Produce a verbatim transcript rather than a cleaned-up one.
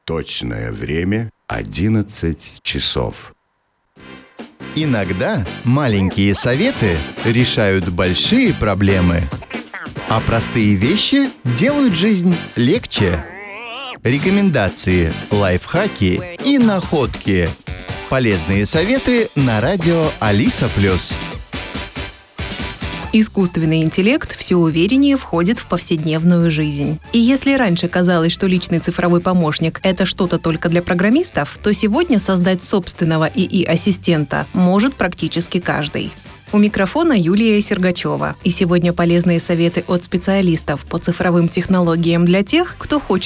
Точное время одиннадцать часов. Иногда маленькие советы решают большие проблемы, а простые вещи делают жизнь легче. Рекомендации, лайфхаки и находки. Полезные советы на радио Алиса Плюс. Искусственный интеллект все увереннее входит в повседневную жизнь. И если раньше казалось, что личный цифровой помощник – это что-то только для программистов, то сегодня создать собственного и и-ассистента может практически каждый. У микрофона Юлия Сергачева. И сегодня полезные советы от специалистов по цифровым технологиям для тех, кто хочет